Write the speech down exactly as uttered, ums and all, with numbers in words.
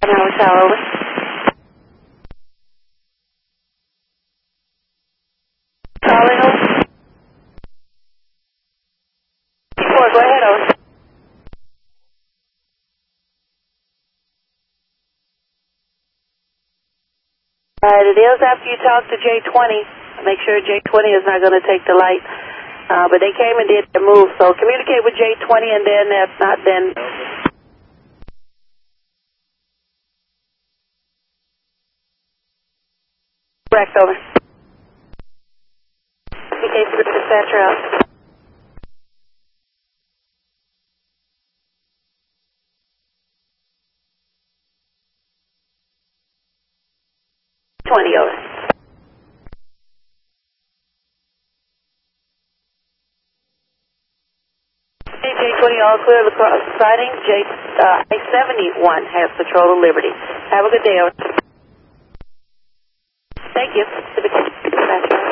Tower Tower, over. Calling, over. Four, go ahead, over. Alright, it is after you talk to J twenty. Make sure J twenty is not going to take the light. Uh, but they came and did the move, so communicate with J twenty, and then if not, then... Correct, over. C K three dispatcher out. twenty, over. Hey, J twenty, all clear of the cross siding. J uh, seventy-one has control of Liberty. Have a good day, over. Thank you. Dispatcher.